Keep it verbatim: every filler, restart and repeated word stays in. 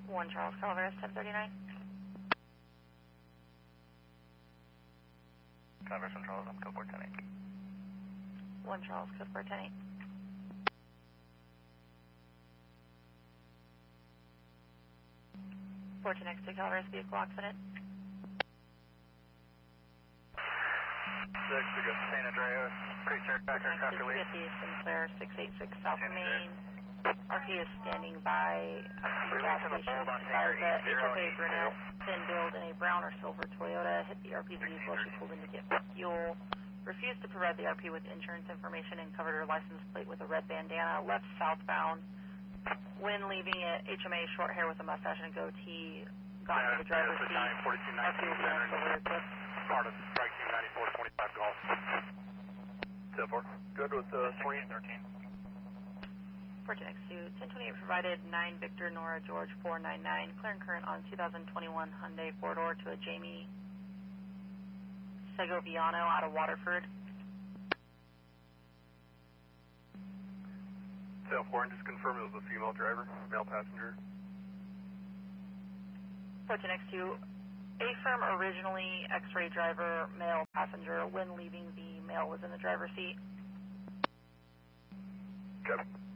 one Charles Calaveras, ten thirty-nine. Calaveras, one Charles, I'm code four ten eight. one Charles, code four ten eight. four ten X two Calaveras, vehicle accident. six, we got San Andreas, pre-check back four ten X two, after lead. fifty, Sinclair, six eighty-six South Main. R P is standing by a few gas station beside the H F A brunette, thin build in a brown or silver Toyota, hit the R P's vehicle as she pulled in to get fuel, refused to provide the R P with insurance information and covered her license plate with a red bandana, left southbound. When leaving it, H M A, short hair with a mustache and a goatee, got into the driver's seat. R P was next over her clip. Part of strike team ninety-four twenty-five golf. ten four. Good with uh, twenty thirteen. four ten X two, ten twenty-eight provided, nine Victor Nora George four nine nine, clearing current on two thousand twenty-one Hyundai four-door to a Jamie Segoviano out of Waterford. ten four, and just confirm it was a female driver, male passenger. four ten X two, A-firm originally X-ray driver, male passenger. When leaving, the male was in the driver's seat. Okay.